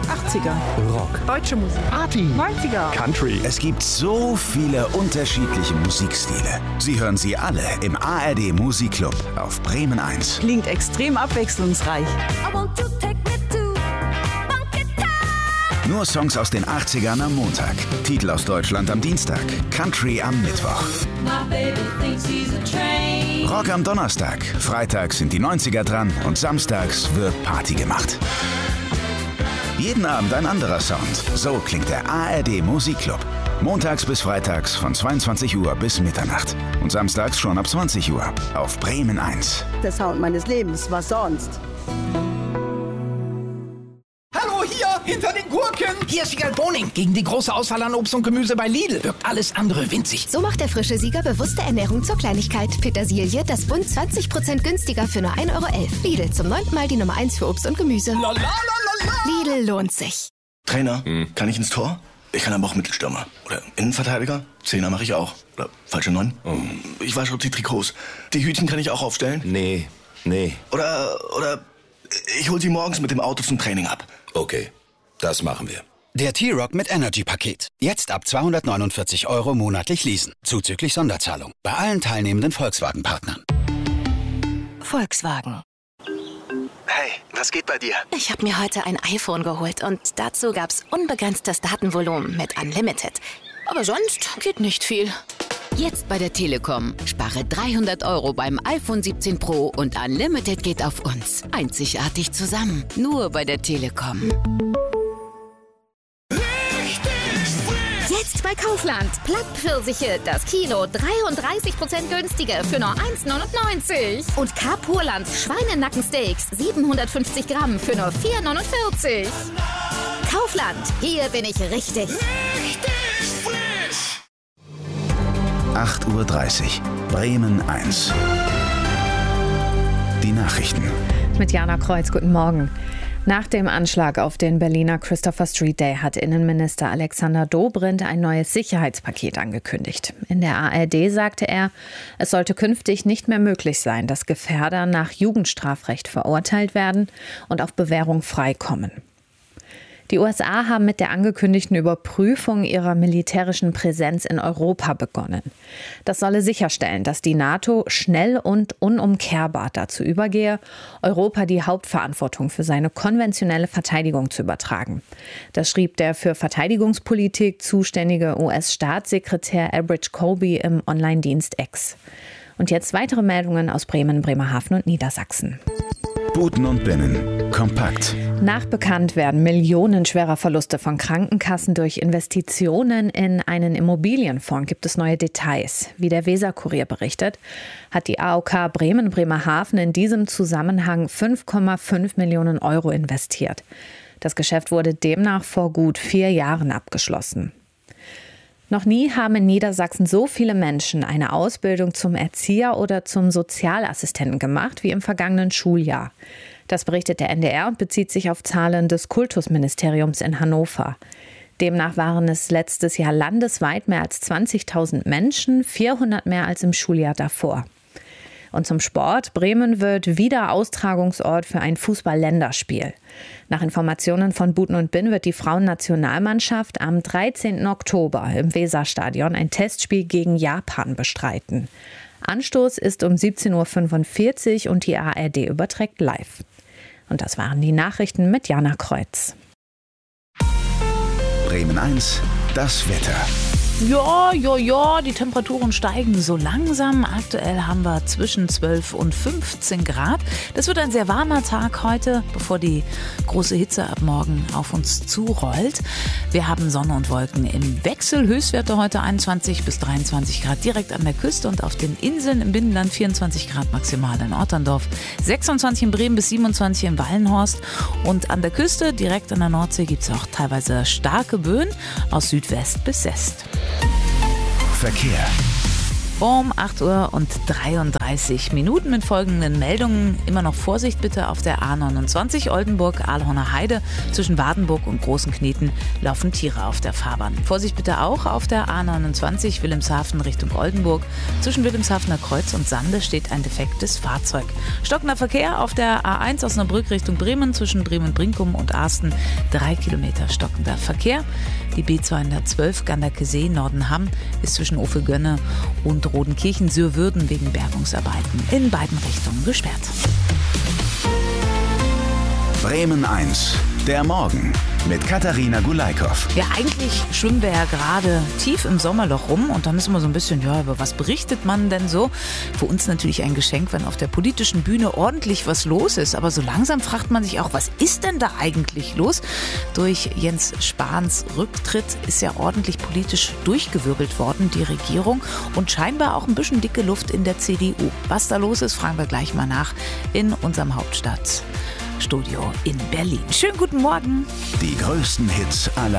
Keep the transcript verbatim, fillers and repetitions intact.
achtziger. Rock. Deutsche Musik. Party. neunziger. Country. Es gibt so viele unterschiedliche Musikstile. Sie hören sie alle im A R D Musikclub auf Bremen eins. Klingt extrem abwechslungsreich. Nur Songs aus den achtzigern am Montag, Titel aus Deutschland am Dienstag, Country am Mittwoch. Rock am Donnerstag, freitags sind die neunziger dran und samstags wird Party gemacht. Jeden Abend ein anderer Sound. So klingt der A R D Musikclub. Montags bis freitags von zweiundzwanzig Uhr bis Mitternacht. Und samstags schon ab zwanzig Uhr auf Bremen eins. Der Sound meines Lebens, was sonst? Hallo, hier, hinter den Gurken. Hier ist Sieger Boning. Gegen die große Auswahl an Obst und Gemüse bei Lidl wirkt alles andere winzig. So macht der frische Sieger bewusste Ernährung zur Kleinigkeit. Petersilie, das Bund zwanzig Prozent günstiger für nur ein Euro elf. Lidl, zum neunten Mal die Nummer eins für Obst und Gemüse. La, la, la, la, la. Lidl lohnt sich. Trainer, hm. kann ich ins Tor? Ich kann aber auch Mittelstürmer. Oder Innenverteidiger. Zehner mache ich auch. Oder falsche Neun. Oh. Ich wasche auch die Trikots. Die Hütchen kann ich auch aufstellen. Nee, nee. Oder, oder ich hol sie morgens mit dem Auto zum Training ab. Okay, das machen wir. Der T-Rock mit Energy-Paket. Jetzt ab zweihundertneunundvierzig Euro monatlich leasen. Zuzüglich Sonderzahlung. Bei allen teilnehmenden Volkswagen-Partnern. Volkswagen. Hey, was geht bei dir? Ich habe mir heute ein iPhone geholt und dazu gab's unbegrenztes Datenvolumen mit Unlimited. Aber sonst geht nicht viel. Jetzt bei der Telekom. Spare dreihundert Euro beim iPhone siebzehn Pro und Unlimited geht auf uns. Einzigartig zusammen. Nur bei der Telekom. Jetzt bei Kaufland. Plattpfirsiche, das Kilo dreiunddreißig Prozent günstiger für nur eins neunundneunzig. Und Carpurland Schweinenackensteaks siebenhundertfünfzig Gramm für nur vier neunundvierzig. Kaufland, hier bin ich richtig. Richtig frisch. acht Uhr dreißig, Bremen eins. Die Nachrichten. Mit Jana Kreuz, guten Morgen. Nach dem Anschlag auf den Berliner Christopher Street Day hat Innenminister Alexander Dobrindt ein neues Sicherheitspaket angekündigt. In der A R D sagte er, es sollte künftig nicht mehr möglich sein, dass Gefährder nach Jugendstrafrecht verurteilt werden und auf Bewährung freikommen. Die U S A haben mit der angekündigten Überprüfung ihrer militärischen Präsenz in Europa begonnen. Das solle sicherstellen, dass die NATO schnell und unumkehrbar dazu übergehe, Europa die Hauptverantwortung für seine konventionelle Verteidigung zu übertragen. Das schrieb der für Verteidigungspolitik zuständige U S-Staatssekretär Elbridge Colby im Online-Dienst X. Und jetzt weitere Meldungen aus Bremen, Bremerhaven und Niedersachsen. Buten und Binnen. Kompakt. Nach bekannt werden millionenschwerer Verluste von Krankenkassen durch Investitionen in einen Immobilienfonds gibt es neue Details. Wie der Weser-Kurier berichtet, hat die A O K Bremen-Bremerhaven in diesem Zusammenhang fünf Komma fünf Millionen Euro investiert. Das Geschäft wurde demnach vor gut vier Jahren abgeschlossen. Noch nie haben in Niedersachsen so viele Menschen eine Ausbildung zum Erzieher oder zum Sozialassistenten gemacht wie im vergangenen Schuljahr. Das berichtet der N D R und bezieht sich auf Zahlen des Kultusministeriums in Hannover. Demnach waren es letztes Jahr landesweit mehr als zwanzigtausend Menschen, vierhundert mehr als im Schuljahr davor. Und zum Sport. Bremen wird wieder Austragungsort für ein Fußball-Länderspiel. Nach Informationen von Buten und Binn wird die Frauennationalmannschaft am dreizehnten Oktober im Weserstadion ein Testspiel gegen Japan bestreiten. Anstoß ist um siebzehn Uhr fünfundvierzig und die A R D überträgt live. Und das waren die Nachrichten mit Jana Kreuz. Bremen eins, das Wetter. Ja, ja, ja, die Temperaturen steigen so langsam. Aktuell haben wir zwischen zwölf und fünfzehn Grad. Das wird ein sehr warmer Tag heute, bevor die große Hitze ab morgen auf uns zurollt. Wir haben Sonne und Wolken im Wechsel. Höchstwerte heute einundzwanzig bis dreiundzwanzig Grad direkt an der Küste und auf den Inseln im Binnenland vierundzwanzig Grad maximal in Otterndorf, sechsundzwanzig in Bremen bis siebenundzwanzig in Wallenhorst. Und an der Küste, direkt an der Nordsee, gibt es auch teilweise starke Böen aus Südwest bis West. Verkehr. Um acht Uhr und dreiunddreißig Minuten mit folgenden Meldungen. Immer noch Vorsicht bitte auf der A neunundzwanzig Oldenburg-Ahlhorner Heide. Zwischen Wardenburg und Großenkneten laufen Tiere auf der Fahrbahn. Vorsicht bitte auch auf der A neunundzwanzig Wilhelmshaven Richtung Oldenburg. Zwischen Wilhelmshavener Kreuz und Sande steht ein defektes Fahrzeug. Stockender Verkehr auf der A eins Osnabrück Richtung Bremen. Zwischen Bremen-Brinkum und Arsten drei Kilometer stockender Verkehr. Die B zweihundertzwölf Ganderkesee Nordenham ist zwischen Ofelgönne und Rodenkirchen-Sürwürden wegen Bergungsarbeiten in beiden Richtungen gesperrt. Bremen eins, der Morgen mit Katharina Gulaikow. Ja, eigentlich schwimmen wir ja gerade tief im Sommerloch rum und dann ist immer so ein bisschen, ja, über was berichtet man denn so? Für uns natürlich ein Geschenk, wenn auf der politischen Bühne ordentlich was los ist. Aber so langsam fragt man sich auch, was ist denn da eigentlich los? Durch Jens Spahns Rücktritt ist ja ordentlich politisch durchgewirbelt worden, die Regierung. Und scheinbar auch ein bisschen dicke Luft in der C D U. Was da los ist, fragen wir gleich mal nach in unserem Hauptstadtstudio in Berlin. Schönen guten Morgen. Die größten Hits aller